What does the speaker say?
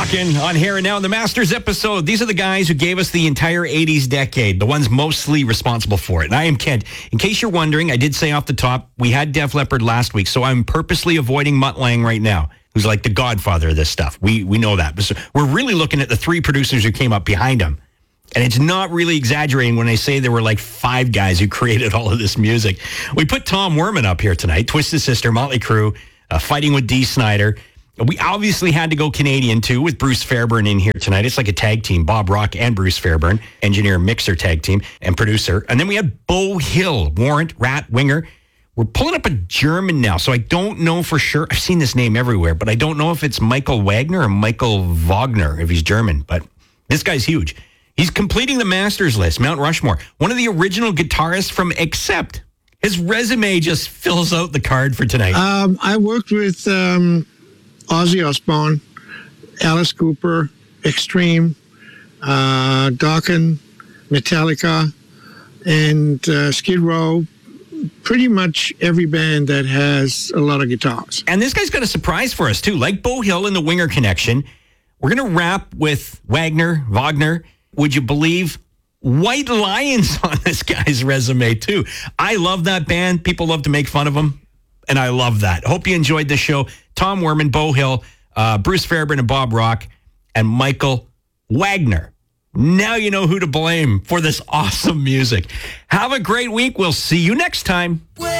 Rockin' on Here and Now, the Masters episode. These are the guys who gave us the entire 80s decade, the ones mostly responsible for it. And I am Kent. In case you're wondering, I did say off the top, we had Def Leppard last week, so I'm purposely avoiding Mutt Lange right now, who's like the godfather of this stuff. We know that. But we're really looking at the three producers who came up behind him. And it's not really exaggerating when I say there were like five guys who created all of this music. We put Tom Werman up here tonight, Twisted Sister, Motley Crue, Fighting with Dee Snider. We obviously had to go Canadian, too, with Bruce Fairbairn in here tonight. It's like a tag team, Bob Rock and Bruce Fairbairn, engineer, mixer, tag team, and producer. And then we had Beau Hill, Warrant, Rat, Winger. We're pulling up a German now, so I don't know for sure. I've seen this name everywhere, but I don't know if it's Michael Wagner or Michael Wagner, if he's German. But this guy's huge. He's completing the Masters list, Mount Rushmore. One of the original guitarists from Accept. His resume just fills out the card for tonight. I worked with Ozzy Osbourne, Alice Cooper, Extreme, Dokken, Metallica, and Skid Row. Pretty much every band that has a lot of guitars. And this guy's got a surprise for us, too. Like Beau Hill and the Winger Connection, we're going to wrap with Wagner. Would you believe White Lions on this guy's resume, too? I love that band. People love to make fun of them. And I love that. Hope you enjoyed the show. Tom Werman, Beau Hill, Bruce Fairbairn and Bob Rock, and Michael Wagner. Now you know who to blame for this awesome music. Have a great week. We'll see you next time.